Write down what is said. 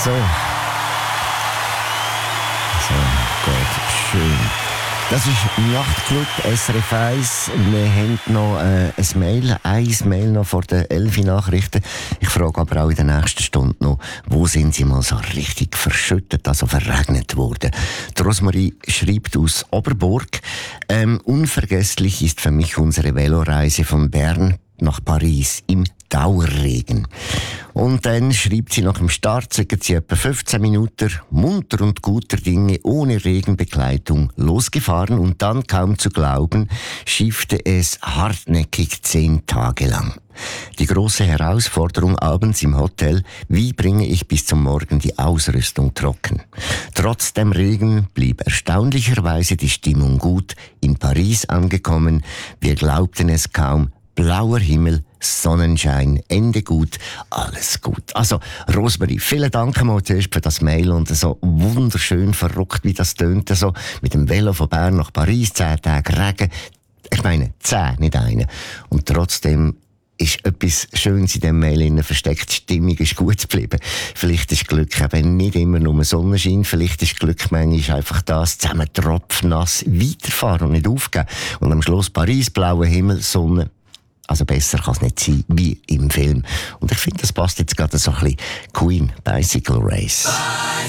So. So, Gott, schön. Das ist Nachtclub SRF 1. Wir haben noch ein Mail noch vor den 11 Nachrichten. Ich frage aber auch in der nächsten Stunde noch, wo sind Sie mal so richtig verschüttet, also verregnet worden? Die Rosmarie schreibt aus Oberburg, unvergesslich ist für mich unsere Veloreise von Bern nach Paris im Dauerregen. Und dann schreibt sie, nach dem Start sind sie etwa 15 Minuten munter und guter Dinge ohne Regenbegleitung losgefahren und dann, kaum zu glauben, schiffte es hartnäckig 10 Tage lang. Die große Herausforderung abends im Hotel: wie bringe ich bis zum Morgen die Ausrüstung trocken? Trotz dem Regen blieb erstaunlicherweise die Stimmung gut. In Paris angekommen, wir glaubten es kaum, blauer Himmel, Sonnenschein, Ende gut, alles gut. Also, Rosmarie, vielen Dank mal zuerst für das Mail und so wunderschön verrückt, wie das tönt, so mit dem Velo von Bern nach Paris, 10 Tage Regen. Ich meine, 10, nicht eine. Und trotzdem ist etwas Schönes in diesem Mail versteckt. Die Stimmung ist gut geblieben. Vielleicht ist Glück eben nicht immer nur Sonnenschein. Vielleicht ist Glück manchmal einfach das, zusammen tropfnass weiterfahren und nicht aufgeben. Und am Schluss Paris, blauer Himmel, Sonne. Also besser kann es nicht sein wie im Film. Und ich finde, das passt jetzt gerade so ein bisschen. Queen, Bicycle Race.